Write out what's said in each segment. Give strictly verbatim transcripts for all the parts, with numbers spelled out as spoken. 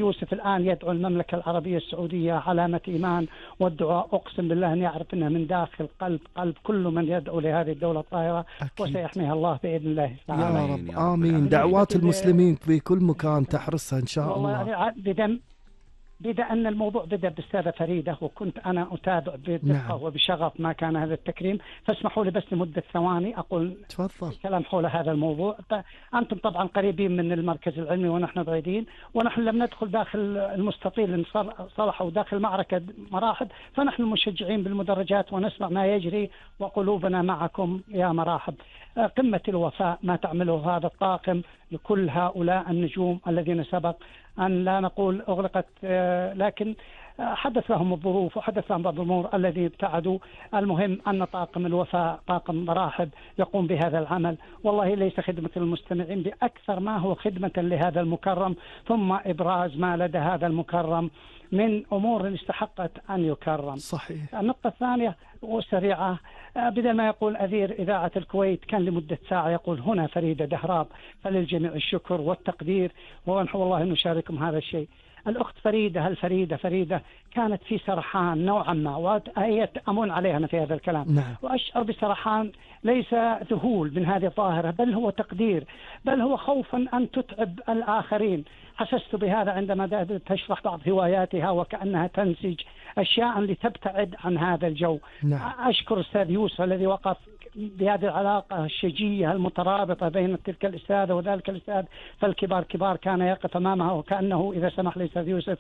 يوسف الآن يدعو المملكة العربية السعودية علامة إيمان والدعاء، أقسم بالله أن يعرف أنها من داخل قلب قلب كل من يدعو لهذه الدولة الطاهرة، وسيحميها الله بإذن الله تعالى. يا رب آمين. دعوات المسلمين في كل مكان تحرسها إن شاء الله. والله يعني بدم بدأ أن الموضوع بدأ بالسادة فريدة، وكنت أنا أتابع بدقة نعم. وبشغف ما كان هذا التكريم، فاسمحوا لي بس لمدة ثواني أقول تفضل كلام حول هذا الموضوع. أنتم طبعا قريبين من المركز العلمي ونحن بعيدين، ونحن لم ندخل داخل المستطيل صلح أو داخل معركة مراحب، فنحن مشجعين بالمدرجات ونسمع ما يجري وقلوبنا معكم يا مراحب. قمة الوفاء ما تعمله هذا الطاقم لكل هؤلاء النجوم الذين سبق أن لا نقول أغلقت، لكن حدث لهم الظروف وحدث لهم بعض الأمور الذي ابتعدوا. المهم أن طاقم الوفاء طاقم مراحب يقوم بهذا العمل، والله ليس خدمة المستمعين بأكثر ما هو خدمة لهذا المكرم، ثم إبراز ما لدى هذا المكرم من أمور استحقت أن يكرم. صحيح. النقطة الثانية وسريعة، بدل ما يقول أثير إذاعة الكويت كان لمدة ساعة يقول هنا فريدة دهراب، فللجميع الشكر والتقدير، ونحن والله نشاركم هذا الشيء. الأخت فريدة الفريدة فريدة كانت في سرحان نوعا ما، وهي أمون عليها أنا في هذا الكلام نعم. وأشعر بسرحان ليس ذهول من هذه الظاهرة، بل هو تقدير، بل هو خوفا أن تتعب الآخرين. حسست بهذا عندما تشرح بعض هواياتها وكأنها تنسج أشياء لتبتعد عن هذا الجو. نعم. أشكر أستاذ يوسف الذي وقف بهذه العلاقة الشجية المترابطة بين تلك الأستاذة وذلك الأستاذ، فالكبار كبار كان يقف أمامها وكأنه إذا سمح لي أستاذ يوسف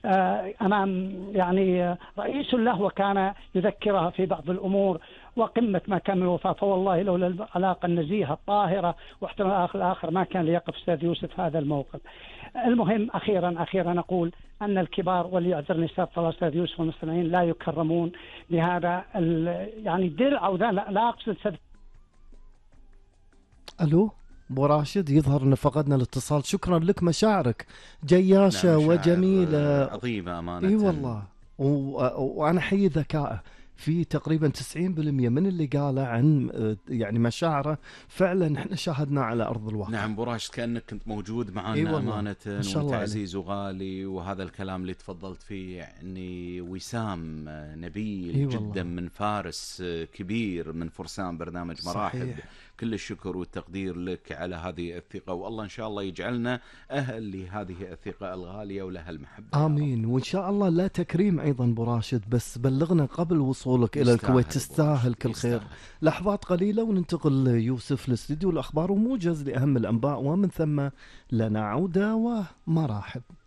أمام يعني رئيس له، وكان يذكرها في بعض الأمور، وقمة ما كان من الوفاء. فوالله لولا العلاقة النزيهة الطاهرة واحترام الآخر الآخر ما كان ليقف أستاذ يوسف هذا الموقف. المهم أخيرا أخيرا أقول أن الكبار، وليعذرني أستاذ يوسف والمستمعين، لا يكرمون بهذا يعني درع أو لا, لا أقصد سد. ألو أبو راشد، يظهر أن فقدنا الاتصال. شكرا لك، مشاعرك جياشة نعم وجميلة عظيمة أمانة. إي والله، و... وأنا حي ذكائه في تقريبا تسعين بالمئة من اللي قاله عن يعني مشاعره فعلا احنا شاهدنا على أرض الواقع. نعم أبو راشد، كأنك كنت موجود معنا. إيه أمانة وانت عزيز وغالي، وهذا الكلام اللي تفضلت فيه يعني وسام نبيل إيه جدا من فارس كبير من فرسان برنامج مراحب. صحيح. كل الشكر والتقدير لك على هذه الثقة، والله إن شاء الله يجعلنا أهل لهذه الثقة الغالية ولها المحبة. آمين. وإن شاء الله لا تكريم أيضا أبو راشد، بس بلغنا قبل وصولك إلى الكويت، تستاهل كل خير. لحظات قليلة وننتقل يوسف لاستديو الأخبار وموجز لأهم الأنباء، ومن ثم لنا عودة ومراحب.